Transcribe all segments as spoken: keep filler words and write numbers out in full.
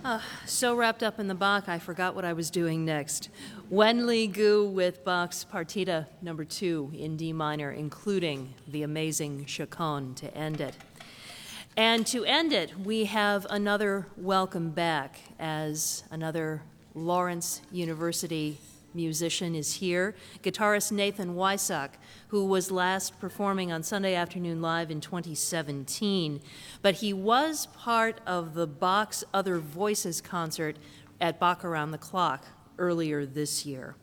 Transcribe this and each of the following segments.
So wrapped up in the Bach, I forgot what I was doing next. Wen Li Gu with Bach's Partita number two in D minor, including the amazing Chaconne to end it. And to end it, we have another welcome back as another Lawrence University musician is here, guitarist Nathan Wysock, who was last performing on Sunday Afternoon Live in twenty seventeen. But he was part of the Bach's Other Voices concert at Bach Around the Clock earlier this year.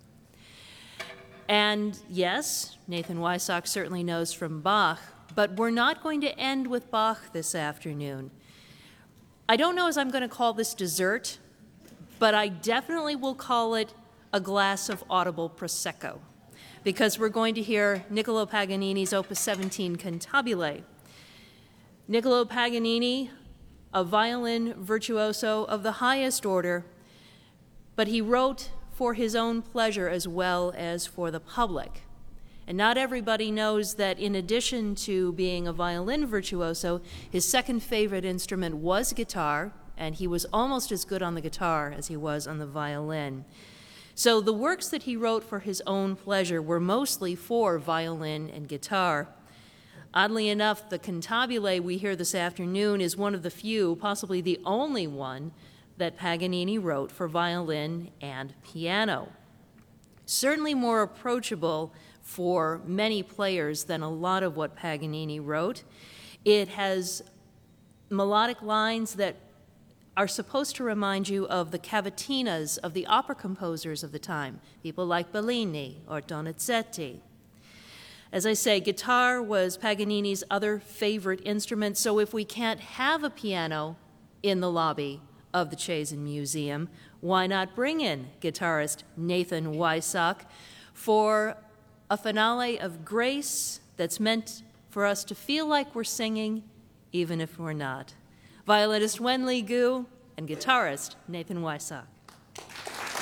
And yes, Nathan Wysock certainly knows from Bach, but we're not going to end with Bach this afternoon. I don't know as I'm going to call this dessert, but I definitely will call it a glass of audible Prosecco, because we're going to hear Niccolo Paganini's Opus seventeen Cantabile. Niccolo Paganini, a violin virtuoso of the highest order, but he wrote for his own pleasure as well as for the public. And not everybody knows that in addition to being a violin virtuoso, his second favorite instrument was guitar, and he was almost as good on the guitar as he was on the violin. So the works that he wrote for his own pleasure were mostly for violin and guitar. Oddly enough, the Cantabile we hear this afternoon is one of the few, possibly the only one, that Paganini wrote for violin and piano. Certainly more approachable for many players than a lot of what Paganini wrote. It has melodic lines that are supposed to remind you of the cavatinas of the opera composers of the time, people like Bellini or Donizetti. As I say, guitar was Paganini's other favorite instrument, so if we can't have a piano in the lobby of the Chazen Museum, why not bring in guitarist Nathan Wysock for a finale of grace that's meant for us to feel like we're singing, even if we're not. Violinist Wen Li Gu and guitarist Nathan Wysock.